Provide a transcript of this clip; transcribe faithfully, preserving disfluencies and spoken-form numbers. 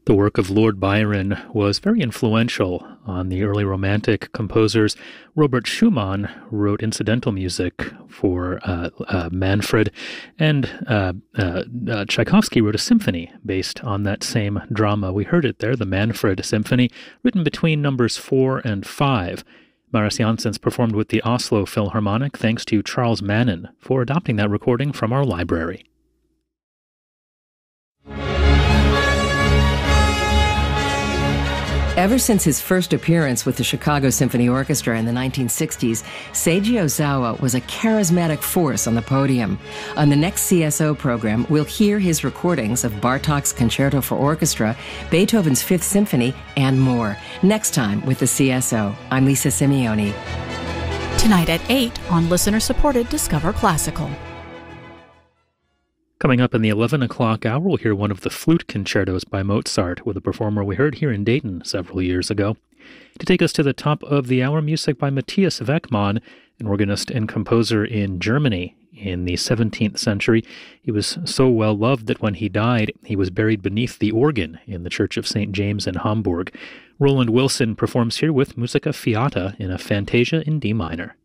The work of Lord Byron was very influential on the early Romantic composers. Robert Schumann wrote incidental music for uh, uh, Manfred, and uh, uh, uh, Tchaikovsky wrote a symphony based on that same drama. We heard it there, the Manfred Symphony, written between numbers four and five. Marius Janssens performed with the Oslo Philharmonic, thanks to Charles Mannon for adopting that recording from our library. Ever since his first appearance with the Chicago Symphony Orchestra in the nineteen sixties, Seiji Ozawa was a charismatic force on the podium. On the next C S O program, we'll hear his recordings of Bartók's Concerto for Orchestra, Beethoven's Fifth Symphony, and more. Next time with the C S O, I'm Lisa Simeone. Tonight at eight on listener-supported Discover Classical. Coming up in the eleven o'clock hour, we'll hear one of the flute concertos by Mozart with a performer we heard here in Dayton several years ago. To take us to the top of the hour, music by Matthias Weckmann, an organist and composer in Germany in the seventeenth century. He was so well loved that when he died, he was buried beneath the organ in the Church of Saint James in Hamburg. Roland Wilson performs here with Musica Fiata in a Fantasia in D minor.